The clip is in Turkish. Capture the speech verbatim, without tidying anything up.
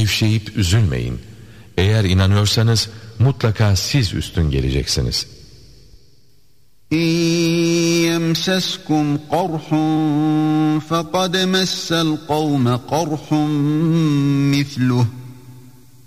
Gevşeyip üzülmeyin. Eğer inanıyorsanız mutlaka siz üstün geleceksiniz. يَمْسَسْكُمْ قَرْحٌ فَقَدْ مَسَّ الْقَوْمَ قَرْحٌ مِثْلُهُ